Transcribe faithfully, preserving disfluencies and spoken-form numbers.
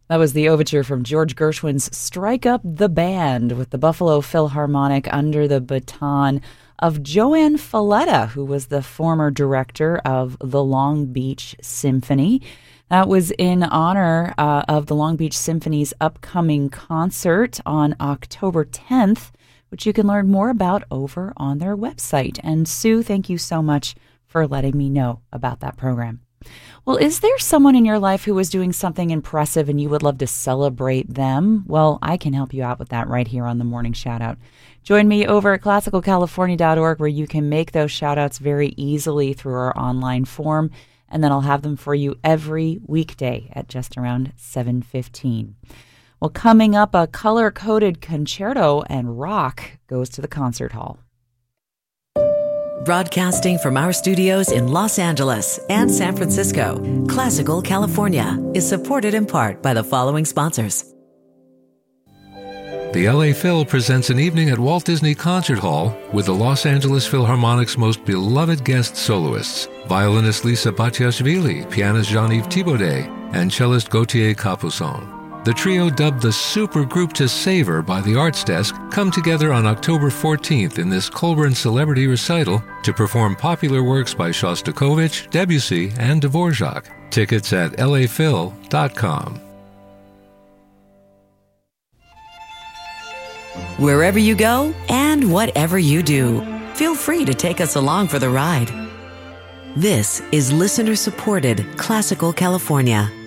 That was the overture from George Gershwin's Strike Up the Band with the Buffalo Philharmonic under the baton of Joanne Falletta, who was the former director of the Long Beach Symphony. That was in honor uh, of the Long Beach Symphony's upcoming concert on October tenth, which you can learn more about over on their website. And Sue, thank you so much for letting me know about that program. Well, is there someone in your life who is doing something impressive and you would love to celebrate them? Well, I can help you out with that right here on the Morning Shoutout. Join me over at classical california dot org, where you can make those shout-outs very easily through our online form, and then I'll have them for you every weekday at just around seven fifteen. Well, coming up, a color-coded concerto and rock goes to the concert hall. Broadcasting from our studios in Los Angeles and San Francisco, Classical California is supported in part by the following sponsors. The L A Phil presents an evening at Walt Disney Concert Hall with the Los Angeles Philharmonic's most beloved guest soloists, violinist Lisa Batiashvili, pianist Jean-Yves Thibaudet, and cellist Gauthier Capuçon. The trio, dubbed the Super Group to Savor by the Arts Desk, come together on October fourteenth in this Colburn Celebrity Recital to perform popular works by Shostakovich, Debussy, and Dvorak. Tickets at L A phil dot com. Wherever you go and whatever you do, feel free to take us along for the ride. This is listener-supported Classical California.